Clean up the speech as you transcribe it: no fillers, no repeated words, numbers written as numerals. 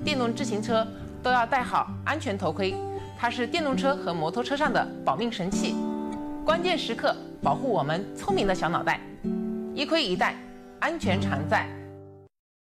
电动自行车都要戴好安全头盔，它是电动车和摩托车上的保命神器，关键时刻保护我们聪明的小脑袋。一盔一戴，安全常在。